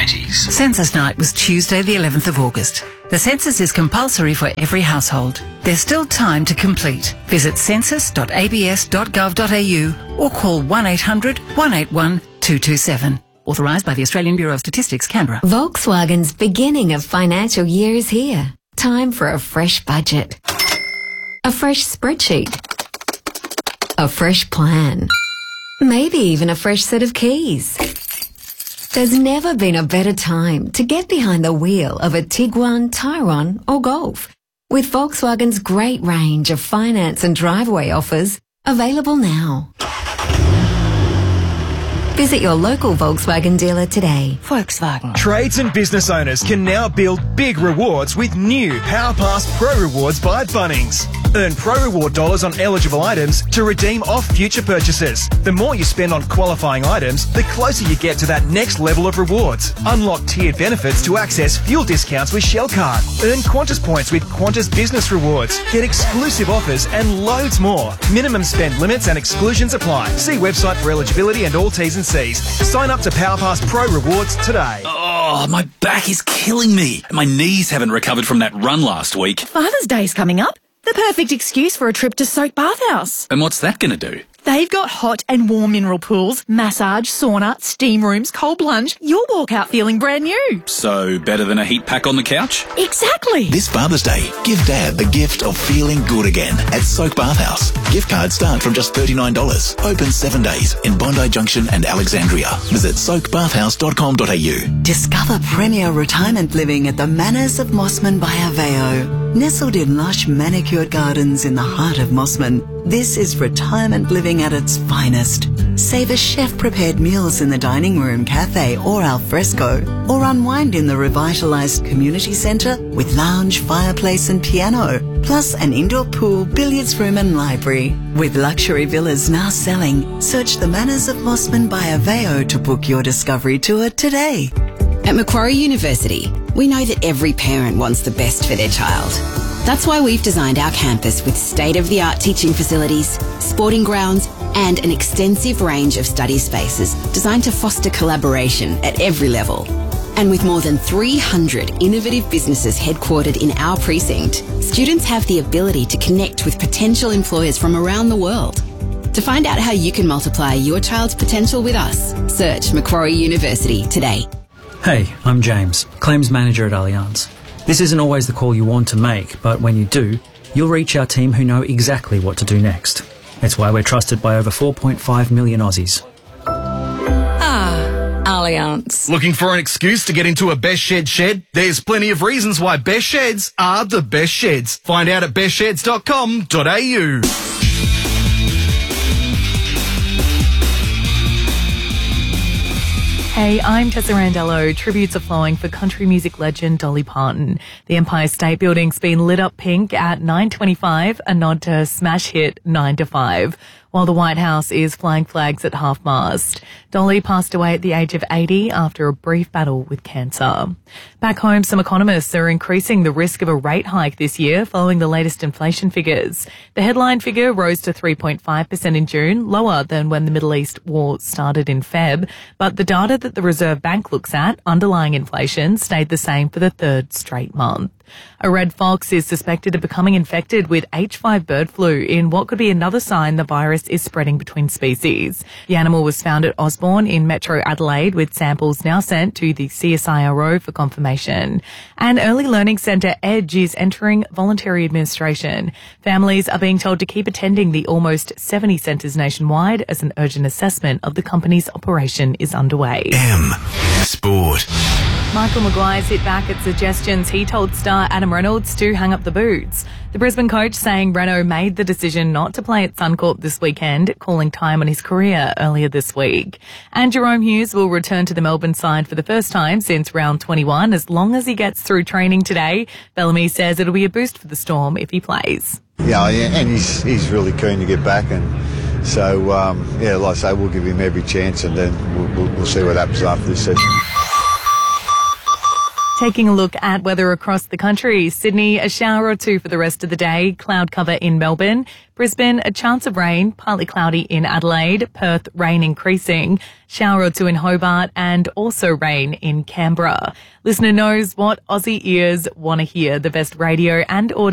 90s. Census night was Tuesday the 11th of August. The census is compulsory for every household. There's still time to complete. Visit census.abs.gov.au or call 1800 181 227. Authorised by the Australian Bureau of Statistics, Canberra. Volkswagen's beginning of financial year is here. Time for a fresh budget. A fresh spreadsheet. A fresh plan. Maybe even a fresh set of keys. There's never been a better time to get behind the wheel of a Tiguan, Tyrone or Golf. With Volkswagen's great range of finance and driveway offers available now. Visit your local Volkswagen dealer today. Volkswagen. Trades and business owners can now build big rewards with new PowerPass Pro Rewards by Bunnings. Earn Pro Reward dollars on eligible items to redeem off future purchases. The more you spend on qualifying items, the closer you get to that next level of rewards. Unlock tiered benefits to access fuel discounts with Shell Card. Earn Qantas points with Qantas Business Rewards. Get exclusive offers and loads more. Minimum spend limits and exclusions apply. See website for eligibility and all T's and C's. Sign up to PowerPass Pro Rewards today. Oh, my back is killing me. My knees haven't recovered from that run last week. Father's Day's coming up. The perfect excuse for a trip to Soak Bathhouse. And what's that going to do? They've got hot and warm mineral pools, massage, sauna, steam rooms, cold plunge. You'll walk out feeling brand new. So, better than a heat pack on the couch? Exactly. This Father's Day, give Dad the gift of feeling good again at Soak Bathhouse. Gift cards start from just $39. Open 7 days in Bondi Junction and Alexandria. Visit soakbathhouse.com.au. Discover premier retirement living at the Manors of Mossman by Aveo. Nestled in lush manicured gardens in the heart of Mossman, this is retirement living at its finest. Savor chef-prepared meals in the dining room, cafe or al fresco, or unwind in the revitalised community centre with lounge, fireplace and piano, plus an indoor pool, billiards room and library. With luxury villas now selling, search the Manors of Mossman by Aveo to book your discovery tour today. At Macquarie University, we know that every parent wants the best for their child. That's why we've designed our campus with state-of-the-art teaching facilities, sporting grounds, and an extensive range of study spaces designed to foster collaboration at every level. And with more than 300 innovative businesses headquartered in our precinct, students have the ability to connect with potential employers from around the world. To find out how you can multiply your child's potential with us, search Macquarie University today. Hey, I'm James, Claims Manager at Allianz. This isn't always the call you want to make, but when you do, you'll reach our team who know exactly what to do next. It's why we're trusted by over 4.5 million Aussies. Allianz. Looking for an excuse to get into a Best Shed shed? There's plenty of reasons why Best Sheds are the best sheds. Find out at bestsheds.com.au. Hey, I'm Tessa Randello. Tributes are flowing for country music legend Dolly Parton. The Empire State Building's been lit up pink at 9:25, a nod to her smash hit 9 to 5, while the White House is flying flags at half-mast. Dolly passed away at the age of 80 after a brief battle with cancer. Back home, some economists are increasing the risk of a rate hike this year following the latest inflation figures. The headline figure rose to 3.5% in June, lower than when the Middle East war started in Feb, but the data that the Reserve Bank looks at, underlying inflation, stayed the same for the third straight month. A red fox is suspected of becoming infected with H5 bird flu in what could be another sign the virus is spreading between species. The animal was found at Osborne in Metro Adelaide, with samples now sent to the CSIRO for confirmation. And Early Learning Centre Edge is entering voluntary administration. Families are being told to keep attending the almost 70 centres nationwide as an urgent assessment of the company's operation is underway. Sport. Michael Maguire's hit back at suggestions he told star Adam Reynolds to hang up the boots. The Brisbane coach saying Renault made the decision not to play at Suncorp this weekend, calling time on his career earlier this week. And Jerome Hughes will return to the Melbourne side for the first time since round 21 as long as he gets through training today. Bellamy says it'll be a boost for the Storm if he plays. Yeah, and he's really keen to get back, and so, like I say, we'll give him every chance, and then we'll see what happens after this session. Taking a look at weather across the country. Sydney, a shower or two for the rest of the day. Cloud cover in Melbourne. Brisbane, a chance of rain. Partly cloudy in Adelaide. Perth, rain increasing. Shower or two in Hobart and also rain in Canberra. Listener knows what Aussie ears want to hear. The best radio and audio